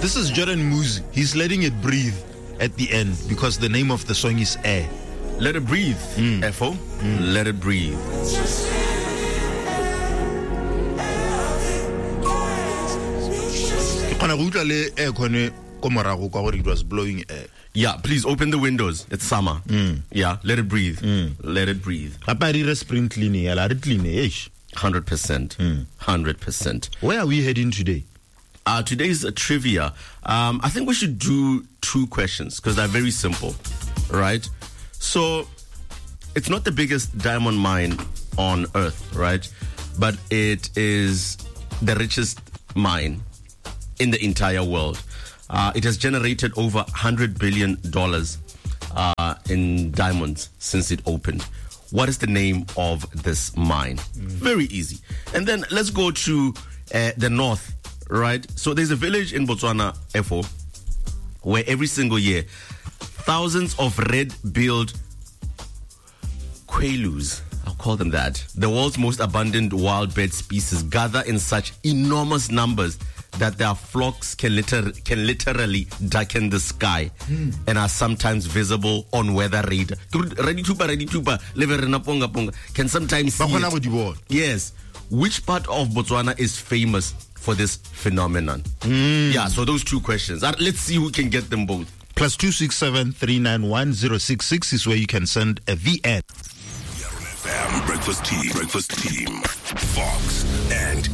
This is Jordan Moose. He's letting it breathe at the end because the name of the song is Air. Let it breathe. FO. Let it breathe. It was blowing air. Yeah, please open the windows. It's summer. Yeah, let it breathe. Let it breathe. 100%. 100%. Where are we heading today? Today's a trivia. I think we should do 2 questions because they're very simple, right? So, it's not the biggest diamond mine on Earth, right? But it is the richest mine in the entire world. It has generated over $100 billion in diamonds since it opened. What is the name of this mine? Very easy. And then let's go to the north, right? So there's a village in Botswana, FO, where every single year, thousands of red-billed quaaludes, I'll call them that, the world's most abundant wild bird species, gather in such enormous numbers that their flocks can literally darken the sky and are sometimes visible on weather radar. Ready tupa, can sometimes see it. Yes. Which part of Botswana is famous for this phenomenon? Yeah, so those 2 questions. Let's see who can get them both. +267 391 066 is where you can send a VN. FM Breakfast Team, Fox and